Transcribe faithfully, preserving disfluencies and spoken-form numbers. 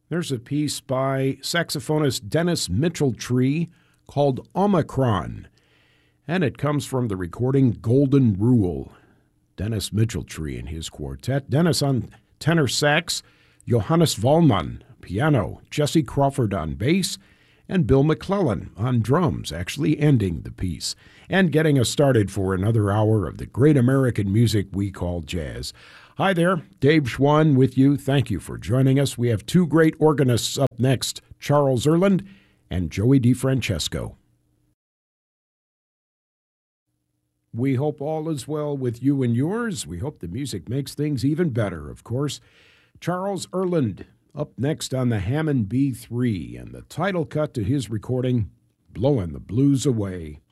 There's a piece by saxophonist Dennis Mitchell-Tree called Omicron, and it comes from the recording Golden Rule. Dennis Mitchell-Tree and his quartet. Dennis on tenor sax, Johannes Wallmann, piano, Jesse Crawford on bass, and Bill McClellan on drums, actually ending the piece and getting us started for another hour of the great American music we call jazz. Hi there, Dave Schwann with you. Thank you for joining us. We have two great organists up next, Charles Earland and Joey DeFrancesco. We hope all is well with you and yours. We hope the music makes things even better, of course. Charles Earland up next on the Hammond B three, and the title cut to his recording, Blowin' the Blues Away.